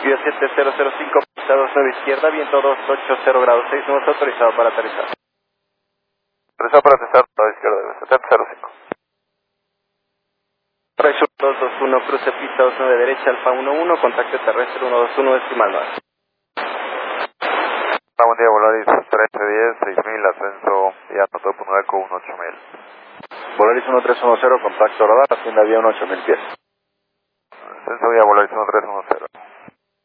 Viva 7005, pista 29 izquierda, viento 280 grados 6, no está autorizado para aterrizar. Autorizado para aterrizar, lado izquierda, 7005. Recho 221, cruce pista 29 derecha, Alfa 11, contacto terrestre 121, decimal 9. Buen día, Volaris 1310, 6000, ascenso, ya notó por 9 con 8000. Volaris 1310, contacto radar, hacienda vía 8000 pies. Ascenso vía Volaris 1310.